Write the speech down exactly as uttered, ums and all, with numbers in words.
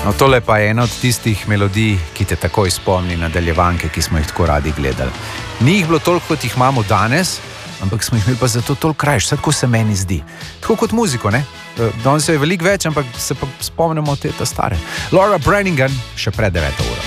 No, tole pa je ena od tistih melodij, ki te takoj spomni nadaljevanke, ki smo jih tako radi gledali. Ni jih bilo toliko, kot jih imamo danes, ampak smo jih imeli pa zato toliko krajš, tako se meni zdi. Tako kot muziko, ne? Danes je veliko več, ampak se pa spomnimo te ta stare. Laura Branigan, še pred deveto uro.